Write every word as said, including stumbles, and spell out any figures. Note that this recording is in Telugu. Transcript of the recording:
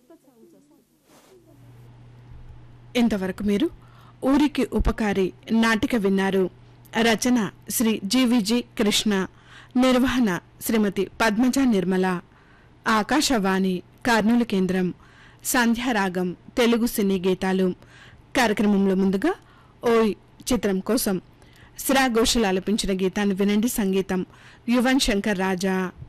ఇంతవరకు మీరు ఊరికి ఉపకారి నాటిక విన్నారు. రచన శ్రీ జీవిజి కృష్ణ, నిర్వహణ శ్రీమతి పద్మజ నిర్మల. ఆకాశవాణి కర్నూలు కేంద్రం. సంధ్యారాగం తెలుగు సినీ గీతాలు కార్యక్రమంలో ముందుగా ఓయ్ చిత్రం కోసం శ్రా ఘోషల్ ఆలపించిన గీతాన్ని వినండి. సంగీతం యువన్ శంకర్ రాజా.